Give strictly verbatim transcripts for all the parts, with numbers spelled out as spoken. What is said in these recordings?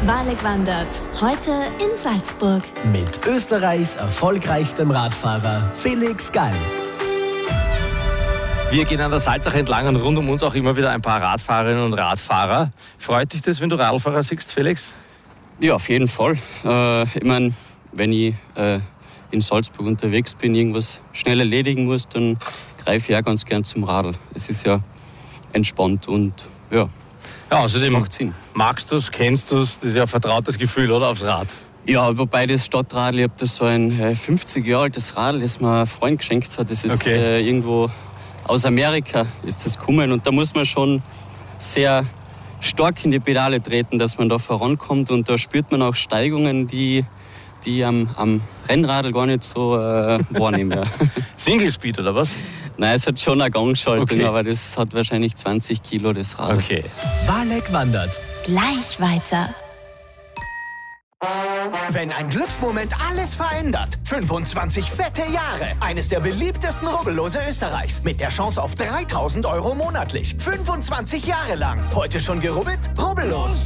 Waleg wandert. Heute in Salzburg. Mit Österreichs erfolgreichstem Radfahrer Felix Gall. Wir gehen an der Salzach entlang und rund um uns auch immer wieder ein paar Radfahrerinnen und Radfahrer. Freut dich das, wenn du Radfahrer siehst, Felix? Ja, auf jeden Fall. Äh, ich meine, wenn ich äh, in Salzburg unterwegs bin, irgendwas schnell erledigen muss, dann greife ich auch ganz gern zum Radl. Es ist ja entspannt und ja, ja außerdem macht Sinn. Magst du es, kennst du es, das ist ja ein vertrautes Gefühl, oder, aufs Rad? Ja, wobei das Stadtradl, ich habe das so ein fünfzig Jahre altes Radl, das mir ein Freund geschenkt hat. Das ist Okay. äh, irgendwo aus Amerika ist das gekommen und da muss man schon sehr stark in die Pedale treten, dass man da vorankommt und da spürt man auch Steigungen, die, die am, am Rennradl gar nicht so äh, wahrnehmen. Ja. Single Speed oder was? Nein, es hat schon eine Gangschaltung, Okay. aber das hat wahrscheinlich zwanzig Kilo, das Rad. Okay. Waleg wandert. Gleich weiter. Wenn ein Glücksmoment alles verändert. fünfundzwanzig fette Jahre. Eines der beliebtesten Rubbellose Österreichs. Mit der Chance auf dreitausend Euro monatlich. fünfundzwanzig Jahre lang. Heute schon gerubbelt? Rubbellos.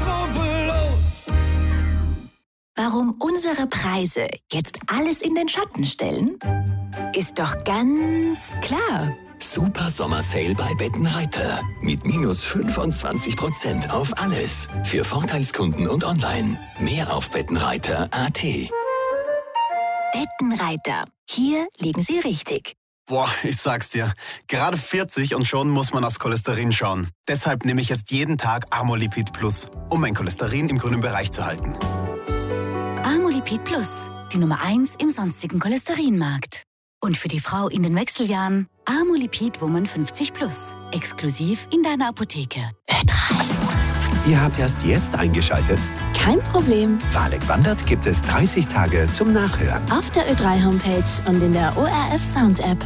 Warum unsere Preise jetzt alles in den Schatten stellen? Ist doch ganz klar. Super Sommersale bei Bettenreiter. Mit minus fünfundzwanzig Prozent auf alles. Für Vorteilskunden und online. Mehr auf bettenreiter punkt a t. Bettenreiter. Hier liegen Sie richtig. Boah, ich sag's dir. Gerade vierzig und schon muss man aufs Cholesterin schauen. Deshalb nehme ich jetzt jeden Tag Amolipid Plus, um mein Cholesterin im grünen Bereich zu halten. Amolipid Plus, die Nummer eins im sonstigen Cholesterinmarkt. Und für die Frau in den Wechseljahren Amolipid Woman fünfzig Plus. Exklusiv in deiner Apotheke. Ö drei. Ihr habt erst jetzt eingeschaltet? Kein Problem. Waleg wandert gibt es dreißig Tage zum Nachhören. Auf der Ö drei Homepage und in der O R F Sound App.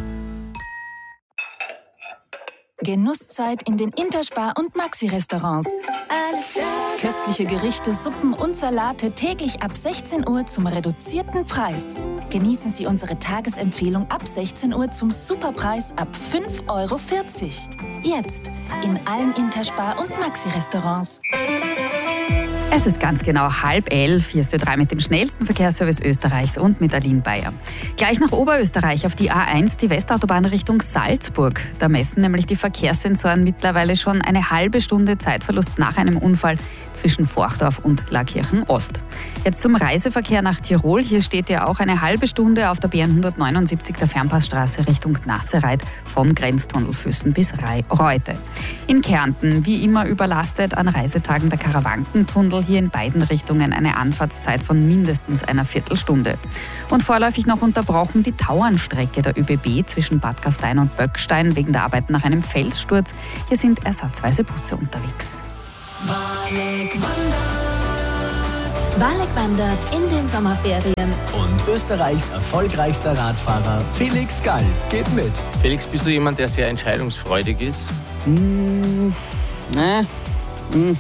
Genusszeit in den Interspar- und Maxi-Restaurants. Alles klar. Köstliche Gerichte, Suppen und Salate täglich ab sechzehn Uhr zum reduzierten Preis. Genießen Sie unsere Tagesempfehlung ab sechzehn Uhr zum Superpreis ab fünf Euro vierzig. Jetzt in allen Interspar- und Maxi-Restaurants. Es ist ganz genau halb elf. Hier ist Ö drei mit dem schnellsten Verkehrsservice Österreichs und mit Aline Bayer. Gleich nach Oberösterreich auf die A eins, die Westautobahn Richtung Salzburg. Da messen nämlich die Verkehrssensoren mittlerweile schon eine halbe Stunde Zeitverlust nach einem Unfall zwischen Forchdorf und Laakirchen Ost. Jetzt zum Reiseverkehr nach Tirol. Hier steht ja auch eine halbe Stunde auf der B hundertneunundsiebzig der Fernpassstraße Richtung Nassereit vom Grenztunnel Füssen bis Reute. In Kärnten, wie immer überlastet an Reisetagen der Karawankentunnel. Hier in beiden Richtungen eine Anfahrtszeit von mindestens einer Viertelstunde. Und vorläufig noch unterbrochen die Tauernstrecke der ÖBB zwischen Bad Gastein und Böckstein wegen der Arbeit nach einem Felssturz. Hier sind ersatzweise Busse unterwegs. Waleg wandert. Waleg wandert in den Sommerferien. Und Österreichs erfolgreichster Radfahrer Felix Gall geht mit. Felix, bist du jemand, der sehr entscheidungsfreudig ist? Mm, ne, mm.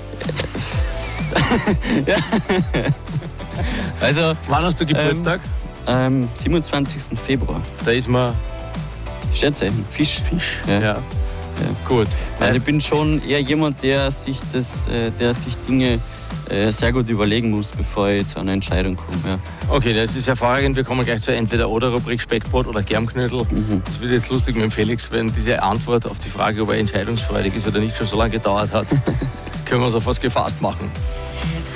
Ja. Also, Wann hast du Geburtstag? Ähm, siebenundzwanzigsten Februar. Da ist man Sternzeichen, Fisch. Fisch. Ja. Ja. Gut. Also ich bin schon eher jemand, der sich, das, äh, der sich Dinge äh, sehr gut überlegen muss, bevor ich zu einer Entscheidung komme. Ja. Okay, das ist hervorragend. Wir kommen gleich zur Entweder-Oder-Rubrik Speckbrot oder Germknödel. Mhm. Das wird jetzt lustig mit dem Felix, wenn diese Antwort auf die Frage, ob er entscheidungsfreudig ist oder nicht, schon so lange gedauert hat. Können wir uns auf was gefasst machen.